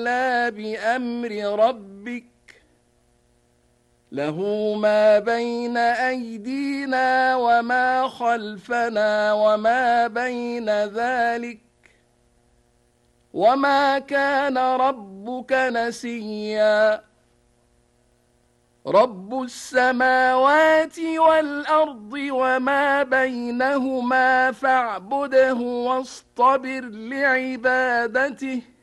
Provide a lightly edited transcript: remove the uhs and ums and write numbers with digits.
إلا بأمر ربك له ما بين أيدينا وما خلفنا وما بين ذلك وما كان ربك نسيا رب السماوات والأرض وما بينهما فاعبده واصطبر لعبادته